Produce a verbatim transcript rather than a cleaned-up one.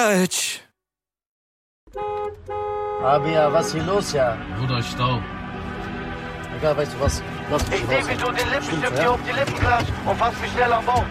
Deutsch. Abia, was ist hier los, ja? Bruder, Stau. Egal, weißt du was? Lass mich Ich raus. nehme so den Lippenstift Stimmt's, hier ja? auf die Lippen gleich und fass mich schnell am Bauch.